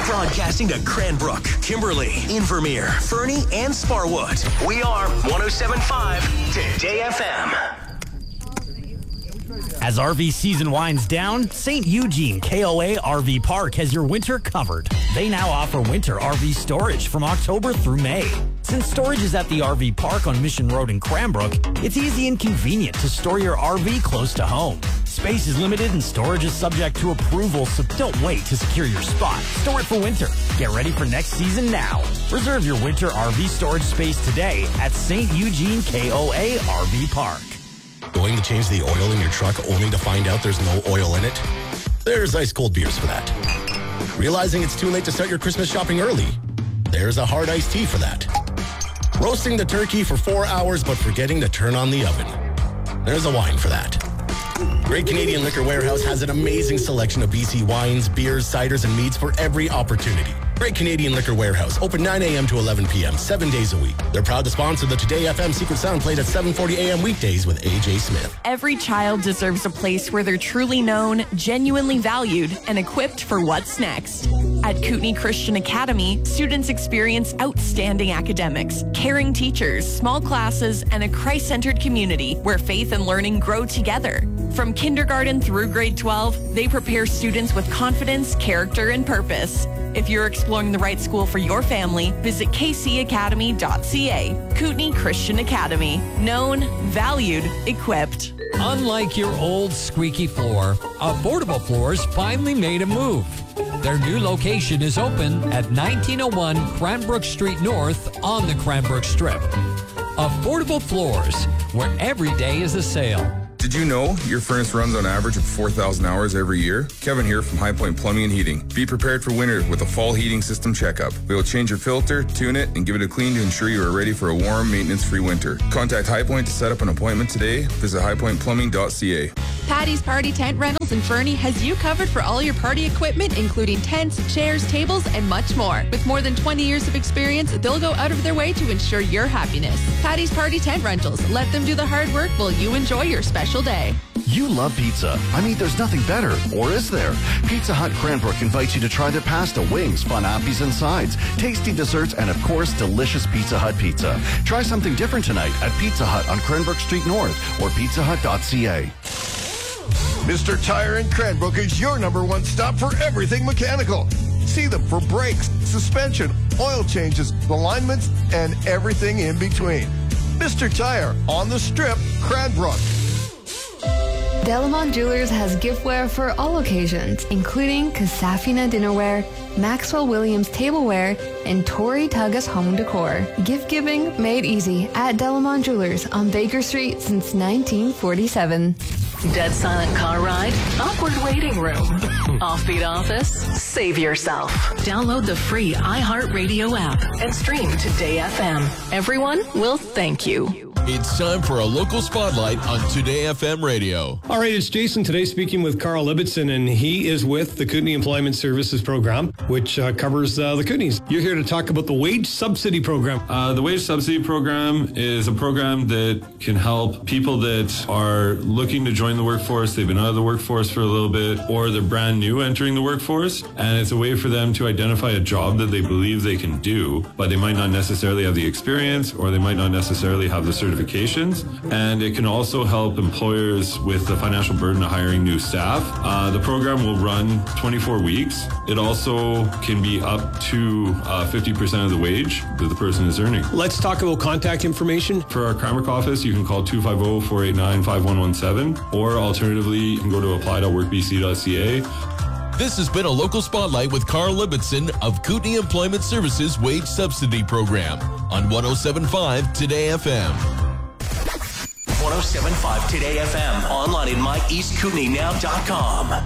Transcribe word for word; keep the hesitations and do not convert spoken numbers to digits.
Broadcasting to Cranbrook, Kimberly, Invermere, Fernie, and Sparwood. We are one oh seven point five Today F M. As R V season winds down, Saint Eugene K O A R V Park has your winter covered. They now offer winter R V storage from October through May. Since storage is at the R V Park on Mission Road in Cranbrook, it's easy and convenient to store your R V close to home. Space is limited and storage is subject to approval, so don't wait to secure your spot. Store it for winter. Get ready for next season now. Reserve your winter R V storage space today at Saint Eugene K O A R V Park. Going to change the oil in your truck only to find out there's no oil in it? There's ice cold beers for that. Realizing it's too late to start your Christmas shopping early? There's a hard iced tea for that. Roasting the turkey for four hours but forgetting to turn on the oven? There's a wine for that. Great Canadian Liquor Warehouse has an amazing selection of B C wines, beers, ciders, and meads for every opportunity. Great Canadian Liquor Warehouse, open nine a.m. to eleven p.m., seven days a week. They're proud to sponsor the Today F M Secret Sound played at seven forty a.m. weekdays with A J Smith. Every child deserves a place where they're truly known, genuinely valued, and equipped for what's next. At Kootenai Christian Academy, students experience outstanding academics, caring teachers, small classes, and a Christ-centered community where faith and learning grow together. From kindergarten through grade twelve, they prepare students with confidence, character, and purpose. If you're exploring the right school for your family, visit k c academy dot c a. Kootenai Christian Academy. Known, valued, equipped. Unlike your old squeaky floor, Affordable Floors finally made a move. Their new location is open at nineteen oh one Cranbrook Street North on the Cranbrook Strip. Affordable Floors, where every day is a sale. Did you know your furnace runs on average of four thousand hours every year? Kevin here from High Point Plumbing and Heating. Be prepared for winter with a fall heating system checkup. We will change your filter, tune it, and give it a clean to ensure you are ready for a warm, maintenance-free winter. Contact High Point to set up an appointment today. Visit high point plumbing dot c a. Patty's Party Tent Rentals in Fernie has you covered for all your party equipment, including tents, chairs, tables, and much more. With more than twenty years of experience, they'll go out of their way to ensure your happiness. Patty's Party Tent Rentals. Let them do the hard work while you enjoy your special day. You love pizza. I mean, there's nothing better, or is there? Pizza Hut Cranbrook invites you to try their pasta, wings, fun appies and sides, tasty desserts, and of course, delicious Pizza Hut pizza. Try something different tonight at Pizza Hut on Cranbrook Street North or pizza hut dot c a. Mister Tire in Cranbrook is your number one stop for everything mechanical. See them for brakes, suspension, oil changes, alignments, and everything in between. Mister Tire on the Strip, Cranbrook. Delamont Jewelers has giftware for all occasions, including Casafina dinnerware, Maxwell Williams tableware, and Tori Tugas home decor. Gift giving made easy at Delamont Jewelers on Baker Street since nineteen forty-seven. Dead silent car ride? Awkward waiting room? Offbeat office? Save yourself. Download the free iHeartRadio app and stream Today F M. Everyone will thank you. It's time for a local spotlight on Today F M Radio. All right, it's Jason today speaking with Carl Ibbotson, and he is with the Kootenai Employment Services Program, which uh, covers uh, the Kootenays. You're here to talk about the Wage Subsidy Program. Uh, the Wage Subsidy Program is a program that can help people that are looking to join the workforce. They've been out of the workforce for a little bit, or they're brand new entering the workforce, and it's a way for them to identify a job that they believe they can do, but they might not necessarily have the experience, or they might not necessarily have the certifications. And it can also help employers with the financial burden of hiring new staff. Uh, the program will run twenty-four weeks. It also can be up to uh, fifty percent of the wage that the person is earning. Let's talk about contact information. For our Cranbrook office, you can call two five zero, four eight nine, five one one seven, or alternatively, you can go to apply dot work b c dot c a. This has been a local spotlight with Carl Ibbotson of Kootenai Employment Services Wage Subsidy Program on one oh seven point five Today F M. one oh seven point five Today F M. Online at my east kootenai now dot com.